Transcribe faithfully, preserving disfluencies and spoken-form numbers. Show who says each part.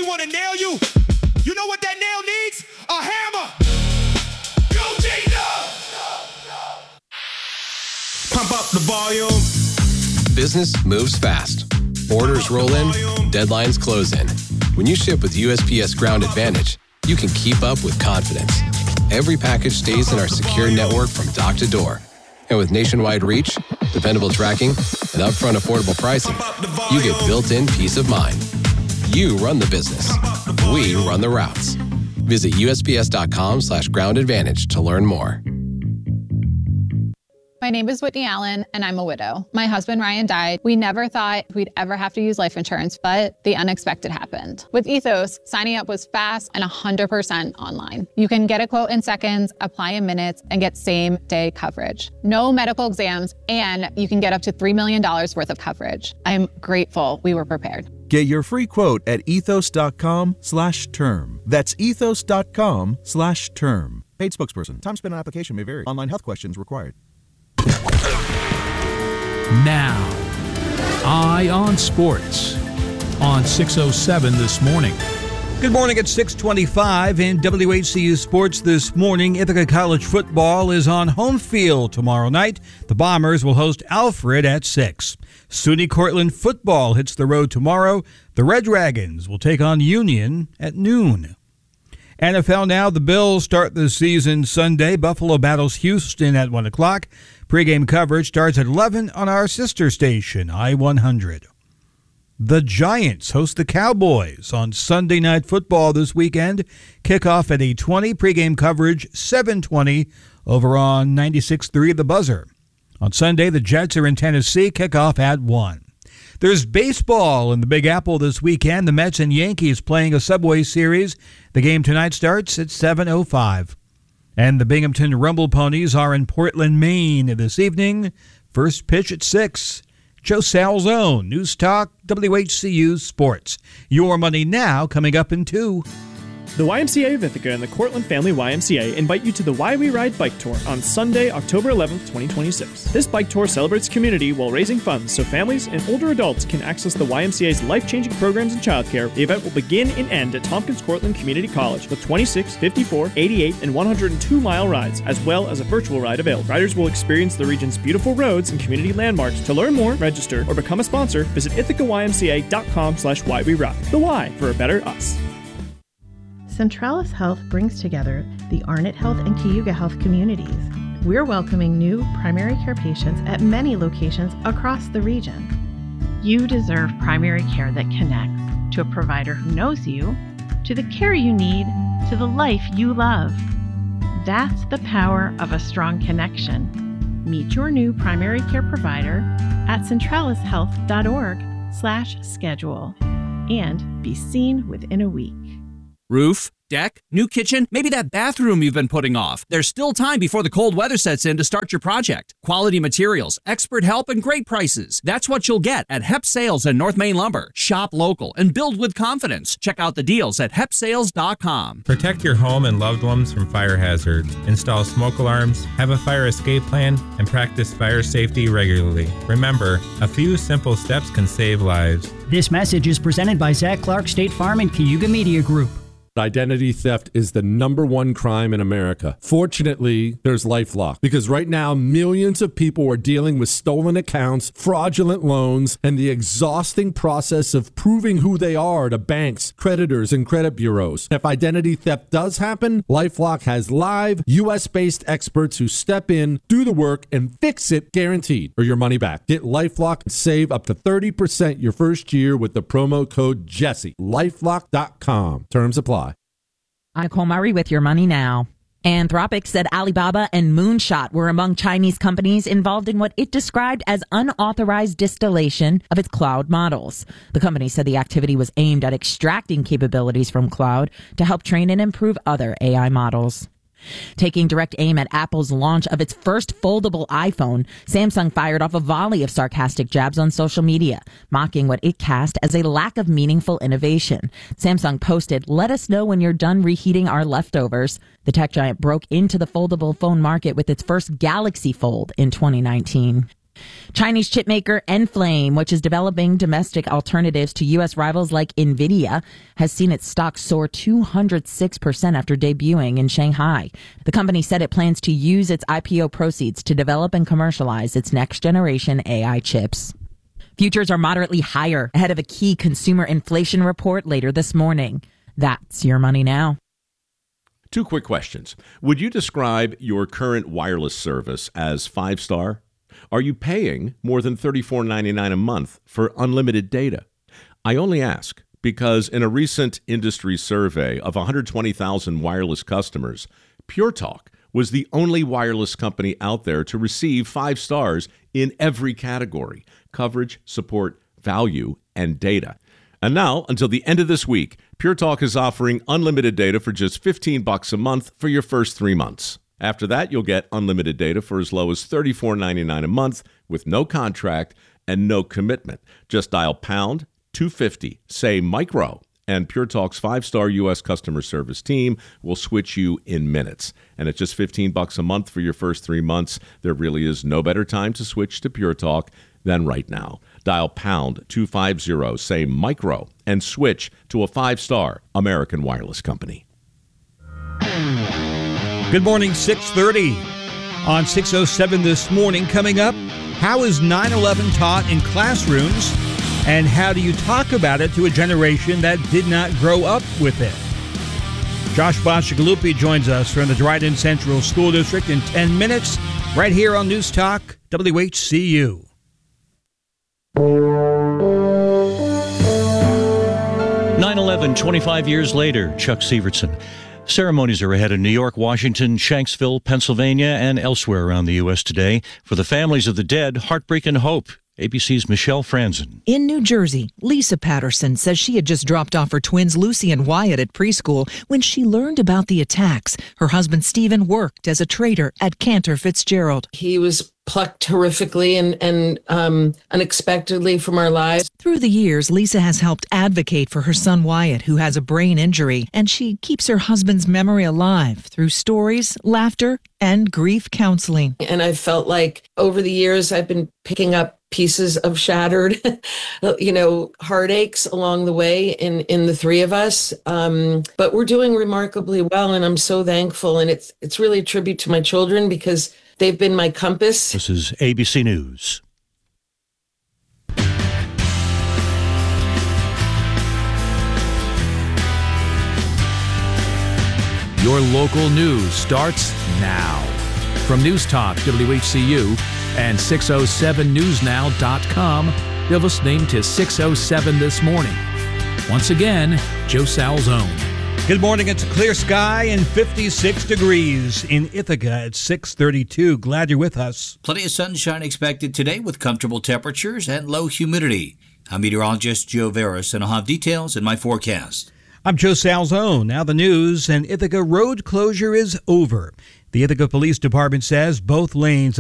Speaker 1: you want to nail you, you know what that nail needs? A hammer. Go, Gina! Pump up the volume.
Speaker 2: Business moves fast. Orders roll in, deadlines close in. When you ship with U S P S Ground Advantage, you can keep up with confidence. Every package stays in our secure network from dock to door. And with nationwide reach, dependable tracking, and upfront affordable pricing, you get built-in peace of mind. You run the business. We run the routes. Visit USPS.com slash ground advantage to learn more.
Speaker 3: My name is Whitney Allen, and I'm a widow. My husband, Ryan, died. We never thought we'd ever have to use life insurance, but the unexpected happened. With Ethos, signing up was fast and one hundred percent online. You can get a quote in seconds, apply in minutes, and get same-day coverage. No medical exams, and you can get up to three million dollars worth of coverage. I'm grateful we were prepared.
Speaker 4: Get your free quote at ethos.com slash term. That's ethos.com slash term. Paid spokesperson. Time spent on application may vary. Online health questions required.
Speaker 5: Now, Eye on Sports on six oh seven this morning.
Speaker 6: Good morning at six twenty-five in W H C U Sports this morning. Ithaca College football is on home field tomorrow night. The Bombers will host Alfred at six. S U N Y Cortland football hits the road tomorrow. The Red Dragons will take on Union at noon. N F L now, the Bills start the season Sunday. Buffalo battles Houston at one o'clock. Pre-game coverage starts at eleven on our sister station, I one hundred. The Giants host the Cowboys on Sunday Night Football this weekend. Kickoff at eight twenty. Pre-game coverage seven twenty over on ninety-six point three The Buzzer. On Sunday, the Jets are in Tennessee. Kickoff at one. There's baseball in the Big Apple this weekend. The Mets and Yankees playing a Subway Series. The game tonight starts at seven oh five. And the Binghamton Rumble Ponies are in Portland, Maine this evening. First pitch at six. Joe Salzone, News Talk, W H C U Sports. Your Money Now coming up in two.
Speaker 7: The Y M C A of Ithaca and the Cortland Family Y M C A invite you to the Why We Ride Bike Tour on Sunday, October eleventh, twenty twenty-six. This bike tour celebrates community while raising funds so families and older adults can access the Y M C A's life-changing programs and childcare. The event will begin and end at Tompkins Cortland Community College with twenty-six, fifty-four, eighty-eight, and one hundred two mile rides, as well as a virtual ride available. Riders will experience the region's beautiful roads and community landmarks. To learn more, register, or become a sponsor, visit ithaca y m c a dot com slash why we ride. The Y for a better us.
Speaker 8: Centralis Health brings together the Arnott Health and Cayuga Health communities. We're welcoming new primary care patients at many locations across the region. You deserve primary care that connects to a provider who knows you, to the care you need, to the life you love. That's the power of a strong connection. Meet your new primary care provider at centralishealth.org slash schedule and be seen within a week.
Speaker 9: Roof, deck, new kitchen, maybe that bathroom you've been putting off. There's still time before the cold weather sets in to start your project. Quality materials, expert help, and great prices. That's what you'll get at Hep Sales and North Main Lumber. Shop local and build with confidence. Check out the deals at hep sales dot com.
Speaker 10: Protect your home and loved ones from fire hazards. Install smoke alarms, have a fire escape plan, and practice fire safety regularly. Remember, a few simple steps can save lives.
Speaker 11: This message is presented by Zach Clark, State Farm, and Cayuga Media Group.
Speaker 12: Identity theft is the number one crime in America. Fortunately, there's LifeLock, because right now millions of people are dealing with stolen accounts, fraudulent loans, and the exhausting process of proving who they are to banks, creditors, and credit bureaus. If identity theft does happen, LifeLock has live U S-based experts who step in, do the work, and fix it guaranteed, or your money back. Get LifeLock and save up to thirty percent your first year with the promo code Jesse. lifelock dot com. Terms apply.
Speaker 13: I'm Nicole Murray with Your Money Now. Anthropic said Alibaba and Moonshot were among Chinese companies involved in what it described as unauthorized distillation of its cloud models. The company said the activity was aimed at extracting capabilities from cloud to help train and improve other A I models. Taking direct aim at Apple's launch of its first foldable iPhone, Samsung fired off a volley of sarcastic jabs on social media, mocking what it cast as a lack of meaningful innovation. Samsung posted, "Let us know when you're done reheating our leftovers." The tech giant broke into the foldable phone market with its first Galaxy Fold in twenty nineteen. Chinese chipmaker Enflame, which is developing domestic alternatives to U S rivals like NVIDIA, has seen its stock soar two hundred six percent after debuting in Shanghai. The company said it plans to use its I P O proceeds to develop and commercialize its next-generation A I chips. Futures are moderately higher ahead of a key consumer inflation report later this morning. That's your money now.
Speaker 14: Two quick questions. Would you describe your current wireless service as five-star? Are you paying more than thirty-four ninety-nine a month for unlimited data? I only ask because in a recent industry survey of one hundred twenty thousand wireless customers, Pure Talk was the only wireless company out there to receive five stars in every category: coverage, support, value, and data. And now, until the end of this week, Pure Talk is offering unlimited data for just fifteen bucks a month for your first three months. After that, you'll get unlimited data for as low as thirty-four ninety-nine a month with no contract and no commitment. Just dial pound two fifty, say micro, and Pure Talk's five-star U S customer service team will switch you in minutes. And at just fifteen bucks a month for your first three months, there really is no better time to switch to Pure Talk than right now. Dial pound two fifty, say micro, and switch to a five-star American wireless company.
Speaker 6: Good morning, six thirty on six oh seven this morning. Coming up, how is nine eleven taught in classrooms, and how do you talk about it to a generation that did not grow up with it? Josh Bacigalupi joins us from the Dryden Central School District in ten minutes, right here on News Talk W H C U.
Speaker 15: nine eleven, twenty-five years later, Chuck Sievertson. Ceremonies are ahead in New York, Washington, Shanksville, Pennsylvania, and elsewhere around the U S today. For the families of the dead, heartbreak and hope. A B C's Michelle Franzen.
Speaker 16: In New Jersey, Lisa Patterson says she had just dropped off her twins Lucy and Wyatt at preschool when she learned about the attacks. Her husband Stephen worked as a trader at Cantor Fitzgerald.
Speaker 17: He was plucked horrifically and, and um, unexpectedly from our lives.
Speaker 16: Through the years, Lisa has helped advocate for her son Wyatt, who has a brain injury, and she keeps her husband's memory alive through stories, laughter, and grief counseling.
Speaker 17: And I felt like over the years, I've been picking up pieces of shattered, you know, heartaches along the way in, in the three of us. Um, but we're doing remarkably well, and I'm so thankful. And it's it's really a tribute to my children because they've been my compass.
Speaker 15: This is A B C News.
Speaker 5: Your local news starts now. From News Talk W H C U and six oh seven news now dot com, you're listening to six oh seven This Morning. Once again, Joe Salzone.
Speaker 6: Good morning. It's a clear sky and fifty-six degrees in Ithaca at six thirty-two. Glad you're with us.
Speaker 18: Plenty of sunshine expected today with comfortable temperatures and low humidity. I'm meteorologist Joe Veras, and I'll have details in my forecast.
Speaker 6: I'm Joe Salzone. Now the news. An Ithaca road closure is over. The Ithaca Police Department says both lanes